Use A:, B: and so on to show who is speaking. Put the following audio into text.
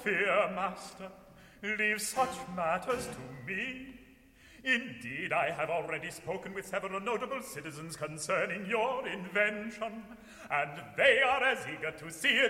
A: Fear, master, leave such matters to me. Indeed, I have already spoken with several notable citizens concerning your invention, and they are as eager to see it